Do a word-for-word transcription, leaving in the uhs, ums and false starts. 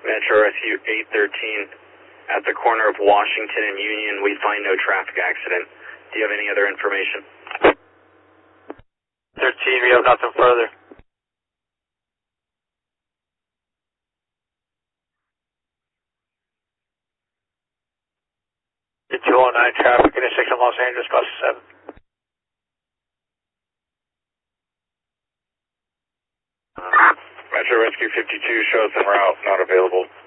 Metro Rescue eight thirteen. At the corner of Washington and Union, we find no traffic accident. Do you have any other information? thirteen, we have nothing further. The two oh nine traffic intersection Los Angeles, bus seven. Metro Rescue fifty-two shows en route, not available.